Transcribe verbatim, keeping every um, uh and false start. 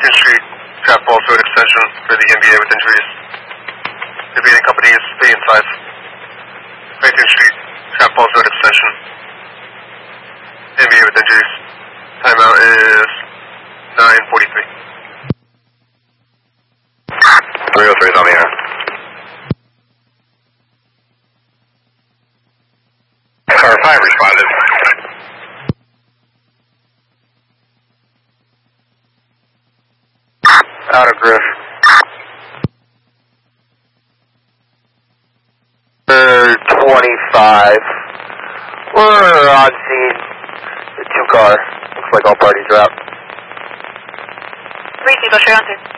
eighteenth Street, Scott Falls Road extension for the N B A with injuries. The beating company is three and five. eighteenth Street, Scott Falls Road extension. N B A with injuries. Timeout is nine forty-three. three oh three is on the air. Car five responded. Out of Griff. twenty-five. We're on scene. The two car. Looks like all parties are out. three, go straight on to.